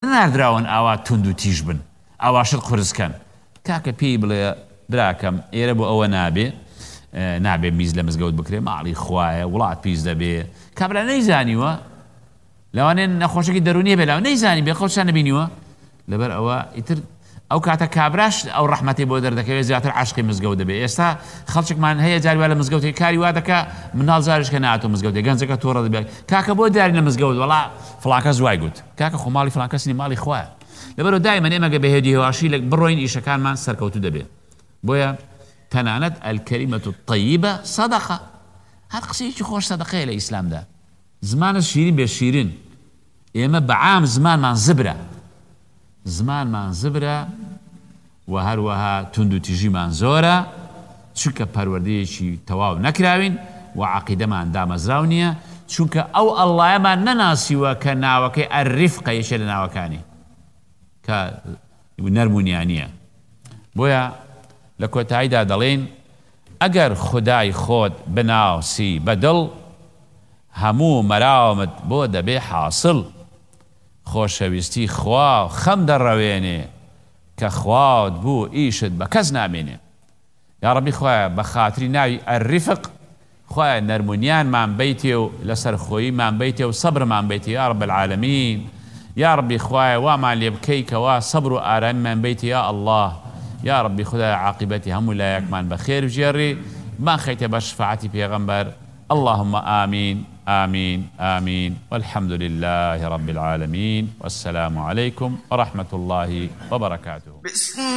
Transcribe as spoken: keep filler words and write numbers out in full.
ناردراون ئاوا تند و تیژ بن ئاواشت قورسکەن کاکە پێی بڵێ براکەم ئێرە بۆ ئەوە نابێ نابێ میز لە مزگەوت بکرێ ماڵی خوایە وڵات پیس دەبێ کابرا نەیزانیوە لەوانێن نەخۆشێکی دەرونیە بێ لاوە نەیزانی بێ خۆشان نەبینیوە لەبەر ئەوە ئیتر ئەو کاتە کابراش ئەو ڕەحمەتی بۆ دەردەکەوێت زیاتر عاشقی مزگەوت دەبێ ئێستا خەڵکێکمان هەیە جاری وا لە مزگەوتی کاری وا دەکا مناڵ زارش کە ناتۆ مزگەوتێ گەنجەکە تۆڕە دەبێت کاکە بۆ داری لە مزگەوت وەڵا فڵان کەس دوای گوت کاکە خۆ ماڵی فڵان کەسی ماڵی خوایە لەبەرەوە دایمەن ئێمە بەهێدی هێواشی لە بڕۆین ئیشەکانمان سەرکەوتو دەبێت بۆیە تەنانەت الکەلیمەت الطەیبە سەدەقە هەر قسەیەکی خۆش سەدەقەیە لە ئیسلامدا زمانە شیرین بێ شیرین ئێمە بەعام زمانمان زبرە زمانمان زبرە و هەروەها تند و تیژیمان زۆرە چونکە پەروەردەیەکی تەواو نەکراوین و عەقیدەمان دامەزراو نییە چونکە ئەو ئەڵڵایەمان نەناسیوە کە ناوەکەی ئەرریفقە یەکێ لە ناوەکانی کە نەرمونیانیە بۆیە لە کۆتاییدا دەڵێن ئەگەر خودای خۆت بناوسی بەدڵ هەموو مەراومت بۆ دەبێ حاصل خۆشەویستی خوا خەم دەڕەوێنێ کە خواوت بوو ئیشت بە کەس نامێنێ یا ڕەبی خوایە بە خاتری ناوی ئەرریفق خوایە نەرمونیانمان بیتێ و لەسەر خۆییمان بیتێ و سەبرمان بیتێ یا ڕەب العالەمین یا ڕەبی خوایە وامان لێ بکەی کەوا سەبر و ئارامیمان بیتێ یا ئەڵڵاه یا ربي خدا عاقبتي هم لا يكمن بخير جيري ما خيت بشفاعتي بيغمبر اللهم آمين آمين آمين والحمد لله رب العالمين والسلام عليكم ورحمة الله وبركاته.